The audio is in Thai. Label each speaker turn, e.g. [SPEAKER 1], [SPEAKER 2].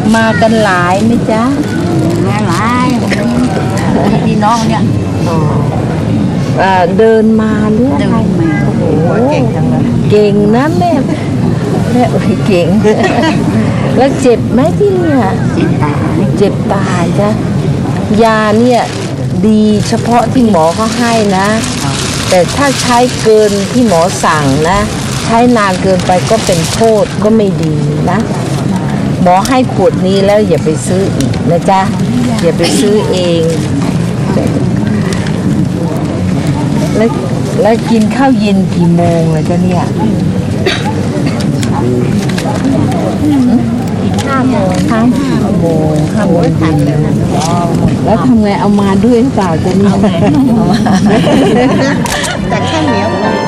[SPEAKER 1] มากันหลายไหมจ๊ะ
[SPEAKER 2] หลายพี่น้องเนี่ย
[SPEAKER 1] เดินมาหรืออะไรโอ้โหเก่งจังเลยเก่งนะแม่โอ้ยเก่งแล้วเจ็บไหมที่เนี่ยเจ็บตาจ้ะยาเนี่ยดีเฉพาะที่หมอเขาให้นะแต่ถ้าใช้เกินที่หมอสั่งนะใช้นานเกินไปก็เป็นโทษก็ไม่ดีนะหมอให้ขวดนี้แล้วอย่าไปซื้ออีกนะจ๊ะอย่าไปซื้อเองแล้วกินข้าวเย็นกี่โมงเลยจ๊ะเนี่ย5 โมง5 โมงทันแล้วทำไงเอามาด้วยหรือเปล่าจ๊ะเนี่ย
[SPEAKER 2] แต่แค่เหนียว